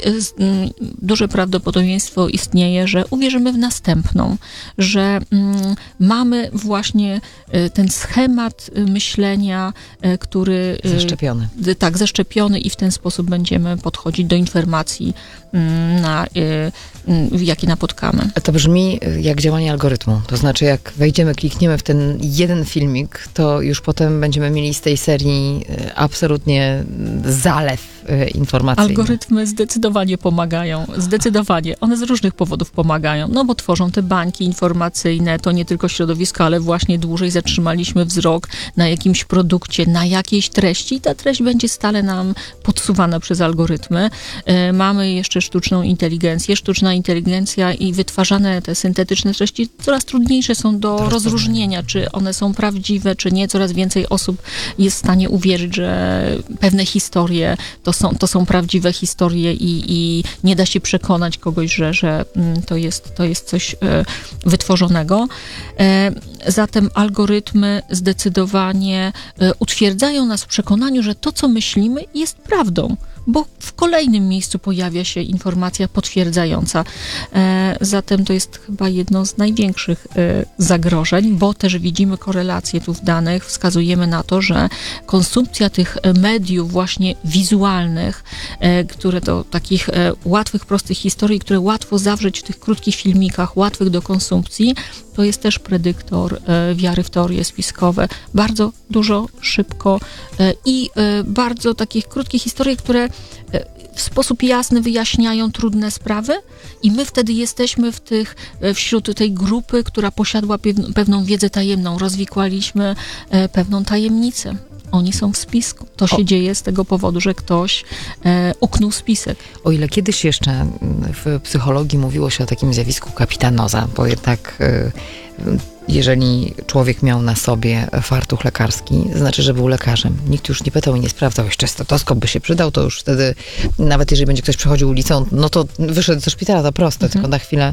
duże prawdopodobieństwo istnieje, że uwierzymy w następną, że mamy właśnie ten schemat myślenia, który... Zaszczepiony. Tak, zaszczepiony i w ten sposób będziemy podchodzić do informacji, jakie napotkamy. To brzmi jak działanie algorytmu. To znaczy, jak wejdziemy, klikniemy w ten jeden filmik, to już potem będziemy mieli z tej serii absolutnie zalew informacyjny. Algorytmy zdecydowanie pomagają. Zdecydowanie. One z różnych powodów pomagają. No bo tworzą te bańki informacyjne, to nie tylko środowisko, ale właśnie dłużej zatrzymaliśmy wzrok na jakimś produkcie, na jakiejś treści i ta treść będzie stale nam podsuwana przez algorytmy. Mamy jeszcze sztuczną inteligencję. Sztuczna inteligencja i wytwarzane te syntetyczne treści coraz trudniejsze są do rozróżnienia, czy one są prawdziwe, czy nie. Coraz więcej osób jest w stanie uwierzyć, że pewne historie to są prawdziwe historie i nie da się przekonać kogoś, że to jest coś wytworzonego. Zatem algorytmy zdecydowanie utwierdzają nas w przekonaniu, że to, co myślimy, jest prawdą, bo w kolejnym miejscu pojawia się informacja potwierdzająca. Zatem to jest chyba jedno z największych zagrożeń, bo też widzimy korelację tu w danych, wskazujemy na to, że konsumpcja tych mediów właśnie wizualnych, które to takich łatwych, prostych historii, które łatwo zawrzeć w tych krótkich filmikach, łatwych do konsumpcji, to jest też predyktor wiary w teorie spiskowe. Bardzo dużo, szybko i bardzo takich krótkich historii, które w sposób jasny wyjaśniają trudne sprawy i my wtedy jesteśmy wśród tej grupy, która posiadła pewną wiedzę tajemną. Rozwikłaliśmy pewną tajemnicę. Oni są w spisku. To się dzieje z tego powodu, że ktoś uknął spisek. O ile kiedyś jeszcze w psychologii mówiło się o takim zjawisku kapitanoza, bo jednak jeżeli człowiek miał na sobie fartuch lekarski, to znaczy, że był lekarzem. Nikt już nie pytał i nie sprawdzał, jeszcze stetoskop by się przydał, to już wtedy, nawet jeżeli będzie ktoś przechodził ulicą, no to wyszedł ze szpitala, to proste, tylko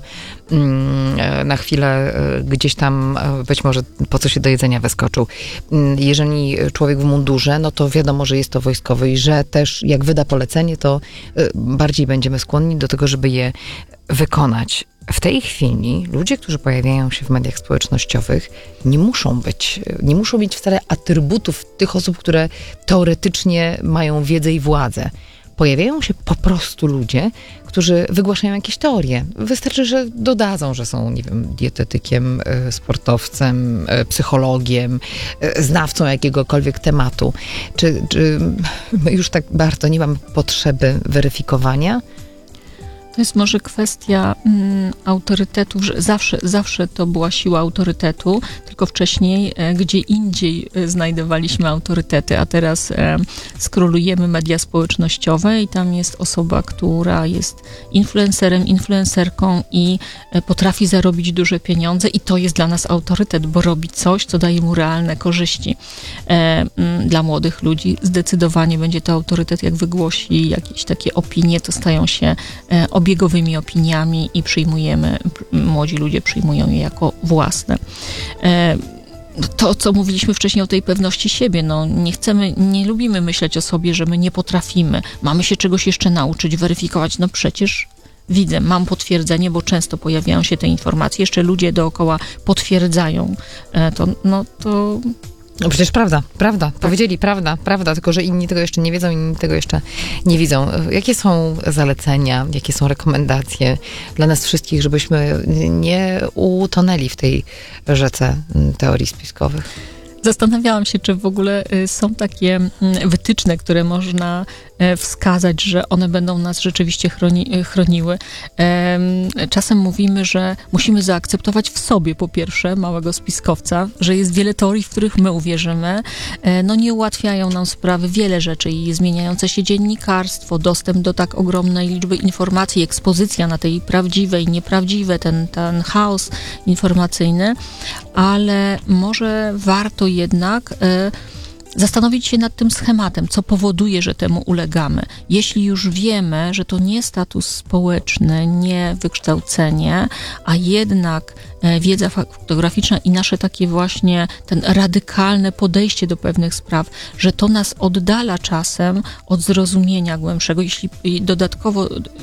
na chwilę gdzieś tam być może po co się do jedzenia wyskoczył. Jeżeli człowiek w mundurze, no to wiadomo, że jest to wojskowy i że też jak wyda polecenie, to bardziej będziemy skłonni do tego, żeby je wykonać. W tej chwili ludzie, którzy pojawiają się w mediach społecznościowych, nie muszą mieć wcale atrybutów tych osób, które teoretycznie mają wiedzę i władzę. Pojawiają się po prostu ludzie, którzy wygłaszają jakieś teorie. Wystarczy, że dodadzą, że są, nie wiem, dietetykiem, sportowcem, psychologiem, znawcą jakiegokolwiek tematu. Czy my już tak bardzo nie mamy potrzeby weryfikowania? To jest może kwestia autorytetów, że zawsze to była siła autorytetu, tylko wcześniej gdzie indziej znajdowaliśmy autorytety, a teraz skrolujemy media społecznościowe i tam jest osoba, która jest influencerem, influencerką i potrafi zarobić duże pieniądze i to jest dla nas autorytet, bo robi coś, co daje mu realne korzyści. Dla młodych ludzi zdecydowanie będzie to autorytet, jak wygłosi jakieś takie opinie, to stają się obiegowymi opiniami i młodzi ludzie przyjmują je jako własne. To, co mówiliśmy wcześniej o tej pewności siebie, no nie lubimy myśleć o sobie, że my nie potrafimy, mamy się czegoś jeszcze nauczyć, weryfikować, no przecież widzę, mam potwierdzenie, bo często pojawiają się te informacje, jeszcze ludzie dookoła potwierdzają to. No przecież prawda. Tak. Powiedzieli prawda, tylko że inni tego jeszcze nie wiedzą, inni tego jeszcze nie widzą. Jakie są zalecenia, jakie są rekomendacje dla nas wszystkich, żebyśmy nie utonęli w tej rzece teorii spiskowych? Zastanawiałam się, czy w ogóle są takie wytyczne, które można wskazać, że one będą nas rzeczywiście chroniły. Czasem mówimy, że musimy zaakceptować w sobie, po pierwsze, małego spiskowca, że jest wiele teorii, w których my uwierzymy. No nie ułatwiają nam sprawy wiele rzeczy i zmieniające się dziennikarstwo, dostęp do tak ogromnej liczby informacji, ekspozycja na tej prawdziwe i nieprawdziwe, ten chaos informacyjny, ale może warto jednak zastanowić się nad tym schematem, co powoduje, że temu ulegamy. Jeśli już wiemy, że to nie status społeczny, nie wykształcenie, a jednak wiedza faktograficzna i nasze takie właśnie ten radykalne podejście do pewnych spraw, że to nas oddala czasem od zrozumienia głębszego. Jeśli dodatkowo